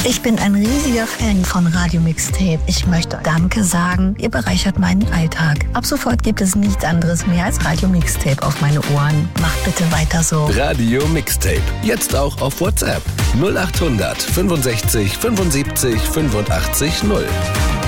Ich bin ein riesiger Fan von Radio Mixtape. Ich möchte Danke sagen, ihr bereichert meinen Alltag. Ab sofort gibt es nichts anderes mehr als Radio Mixtape auf meine Ohren. Macht bitte weiter so. Radio Mixtape. Jetzt auch auf WhatsApp. 0800 65 75 85 0.